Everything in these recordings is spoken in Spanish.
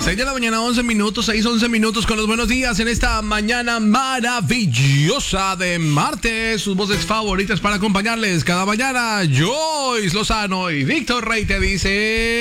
6 de la mañana, 11 minutos, 6:11 minutos con los buenos días en esta mañana maravillosa de martes. Sus voces favoritas para acompañarles cada mañana. Joyce Lozano y Víctor Rey te dicen...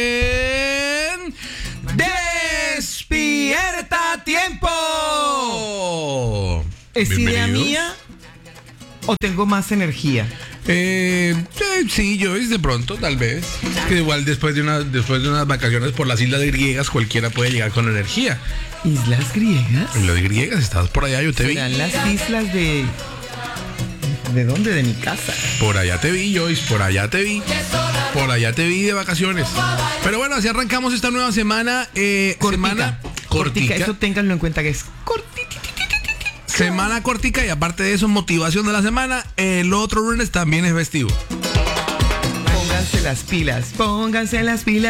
¡Despierta a tiempo! ¿Es idea mía o tengo más energía? Sí, Joyce, de pronto, tal vez. Que igual después de unas vacaciones por las islas griegas, cualquiera puede llegar con energía. ¿Islas griegas? En las griegas, estabas por allá, yo te vi. ¿Serán las islas de... ¿De dónde? De mi casa. Por allá te vi, Joyce, por allá te vi. Por allá te vi de vacaciones. Pero bueno, así arrancamos esta nueva semana. Semana cortica. Eso ténganlo en cuenta que es cortita. Semana cortica y aparte de eso, motivación de la semana. El otro lunes también es festivo. Pónganse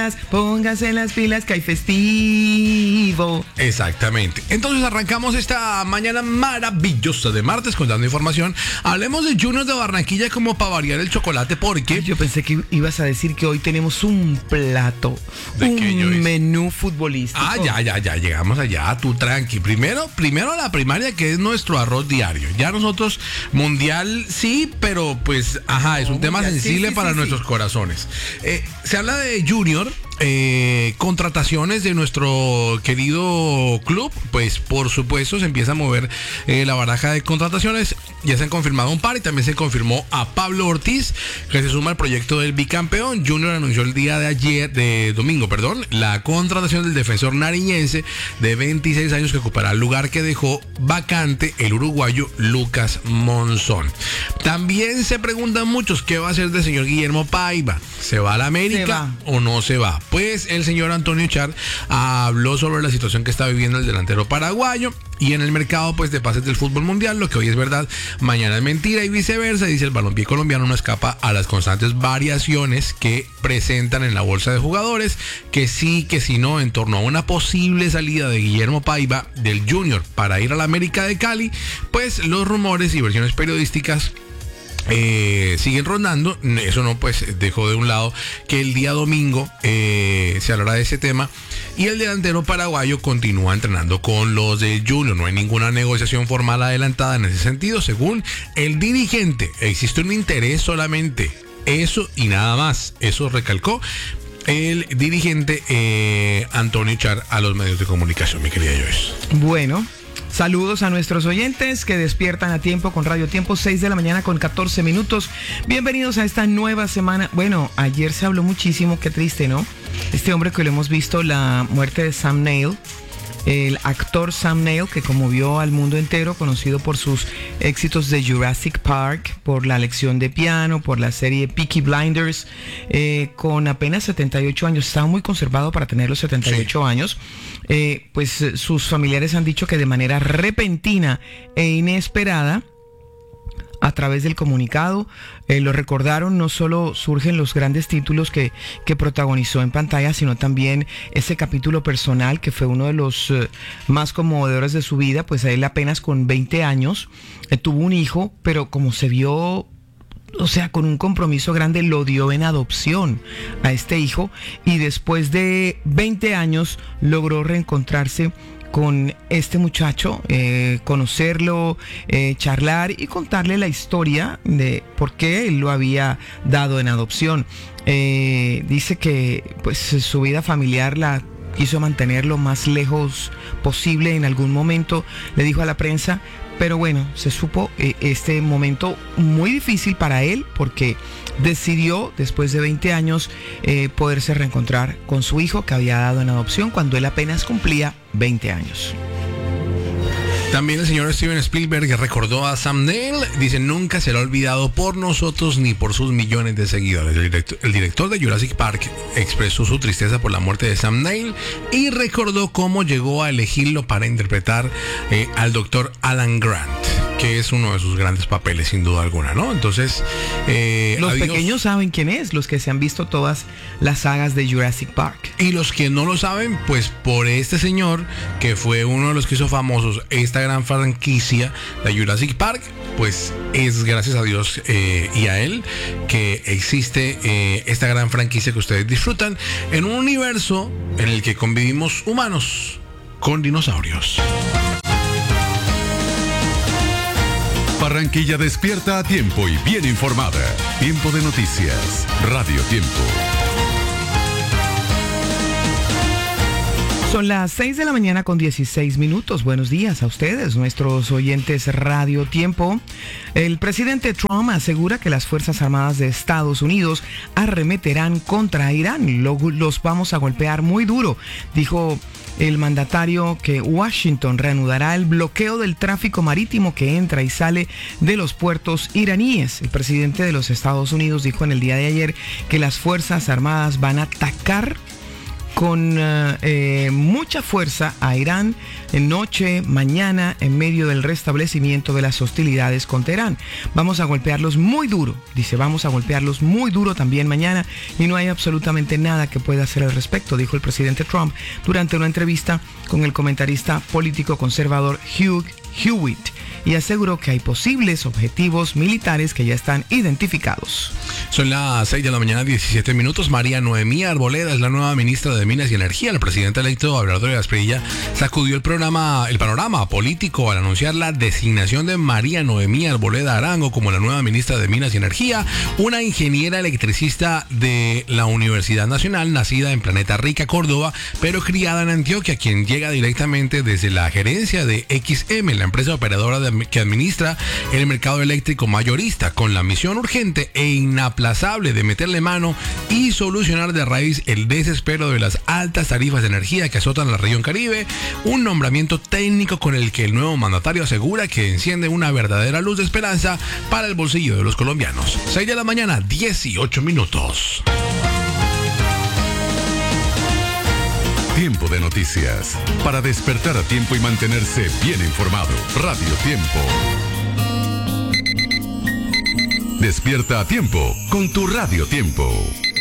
las pilas, que hay festivo. Exactamente. Entonces arrancamos esta mañana maravillosa de martes contando información. Hablemos de Junior de Barranquilla como para variar el chocolate, porque... Yo pensé que ibas a decir que hoy tenemos un plato, menú futbolístico. Ya, llegamos allá, tú tranqui. Primero la primaria, que es nuestro arroz diario. Ya nosotros, mundial sí, pero pues, es un tema sensible para nuestros corazones. Se habla de Junior, contrataciones de nuestro querido club. Pues por supuesto se empieza a mover la baraja de contrataciones. Ya se han confirmado un par y también se confirmó a Pablo Ortiz, que se suma al proyecto del bicampeón. Junior anunció el día de domingo, la contratación del defensor nariñense de 26 años que ocupará el lugar que dejó vacante el uruguayo Lucas Monzón. También se preguntan muchos qué va a hacer del señor Guillermo Paiva. ¿Se va a la América o no se va? Pues el señor Antonio Char habló sobre la situación que está viviendo el delantero paraguayo y en el mercado pues de pases del fútbol mundial, lo que hoy es verdad, mañana es mentira y viceversa. Dice: el balompié colombiano no escapa a las constantes variaciones que presentan en la bolsa de jugadores, que sí, que si no, en torno a una posible salida de Guillermo Paiva del Junior para ir a la América de Cali. Pues los rumores y versiones periodísticas siguen rondando. Eso no pues dejó de un lado que el día domingo se hablará de ese tema y el delantero paraguayo continúa entrenando con los de Junior. No hay ninguna negociación formal adelantada en ese sentido. Según el dirigente, existe un interés solamente, eso y nada más. Eso recalcó el dirigente Antonio Char a los medios de comunicación, mi querida Joyce. Bueno, saludos a nuestros oyentes que despiertan a tiempo con Radio Tiempo, 6 de la mañana con 14 minutos. Bienvenidos a esta nueva semana. Bueno, ayer se habló muchísimo, qué triste, ¿no? Este hombre que lo hemos visto, la muerte de Sam Neill, el actor Sam Neill, que conmovió al mundo entero, conocido por sus éxitos de Jurassic Park, por la lección de piano, por la serie Peaky Blinders, con apenas 78 años. Estaba muy conservado para tener los 78 años. Pues sus familiares han dicho que de manera repentina e inesperada, a través del comunicado, lo recordaron. No solo surgen los grandes títulos que protagonizó en pantalla, sino también ese capítulo personal que fue uno de los más conmovedores de su vida. Pues él apenas con 20 años tuvo un hijo, pero como se vio, con un compromiso grande, lo dio en adopción a este hijo y después de 20 años logró reencontrarse con este muchacho, conocerlo, charlar y contarle la historia de por qué él lo había dado en adopción. Dice que pues su vida familiar la quiso mantener lo más lejos posible. En algún momento le dijo a la prensa, pero bueno, se supo este momento muy difícil para él porque decidió, después de 20 años, poderse reencontrar con su hijo que había dado en adopción cuando él apenas cumplía 20 años. También el señor Steven Spielberg recordó a Sam Neill. Dice: nunca será olvidado por nosotros ni por sus millones de seguidores. El director de Jurassic Park expresó su tristeza por la muerte de Sam Neill y recordó cómo llegó a elegirlo para interpretar al doctor Alan Grant, que es uno de sus grandes papeles, sin duda alguna, ¿no? Entonces, los pequeños saben quién es, los que se han visto todas las sagas de Jurassic Park. Y los que no lo saben, pues por este señor, que fue uno de los que hizo famosos esta gran franquicia de Jurassic Park, pues es gracias a Dios y a él que existe esta gran franquicia que ustedes disfrutan en un universo en el que convivimos humanos con dinosaurios. Barranquilla despierta a tiempo y bien informada. Tiempo de noticias. Radio Tiempo. Son las 6 de la mañana con 16 minutos. Buenos días a ustedes, nuestros oyentes Radio Tiempo. El presidente Trump asegura que las Fuerzas Armadas de Estados Unidos arremeterán contra Irán. Los vamos a golpear muy duro, dijo el mandatario, que Washington reanudará el bloqueo del tráfico marítimo que entra y sale de los puertos iraníes. El presidente de los Estados Unidos dijo en el día de ayer que las Fuerzas Armadas van a atacar con mucha fuerza a Irán noche, mañana, en medio del restablecimiento de las hostilidades con Teherán. Vamos a golpearlos muy duro, dice, vamos a golpearlos muy duro también mañana y no hay absolutamente nada que pueda hacer al respecto, dijo el presidente Trump durante una entrevista con el comentarista político conservador Hugh Hewitt, y aseguró que hay posibles objetivos militares que ya están identificados. Son las 6 de la mañana, 17 minutos. María Noemí Arboleda es la nueva ministra de Minas y Energía. El presidente electo Abelardo Lleras Prilla sacudió el panorama político al anunciar la designación de María Noemí Arboleda Arango como la nueva ministra de Minas y Energía, una ingeniera electricista de la Universidad Nacional, nacida en Planeta Rica, Córdoba, pero criada en Antioquia, quien llega directamente desde la gerencia de XM, la empresa operadora que administra el mercado eléctrico mayorista, con la misión urgente e inaplazable de meterle mano y solucionar de raíz el desespero de las altas tarifas de energía que azotan la región Caribe, un nombramiento técnico con el que el nuevo mandatario asegura que enciende una verdadera luz de esperanza para el bolsillo de los colombianos. 6 de la mañana, 18 minutos. Tiempo de noticias. Para despertar a tiempo y mantenerse bien informado. Radio Tiempo. Despierta a tiempo con tu Radio Tiempo.